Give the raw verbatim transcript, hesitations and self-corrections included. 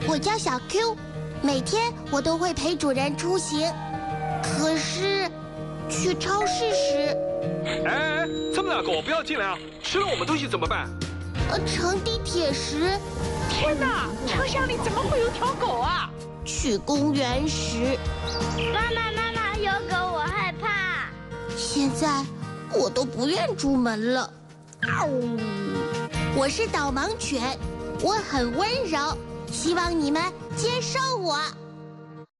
我叫小 Q， 每天我都会陪主人出行。可是，去超市时， 哎，这么大狗不要进来啊！吃了我们东西怎么办？ 呃，乘地铁时， 天哪，车厢里怎么会有条狗啊？ 去公园时， 妈妈妈妈，有狗我害怕。 现在我都不愿出门了。我是导盲犬，我很温柔，希望你们接受我。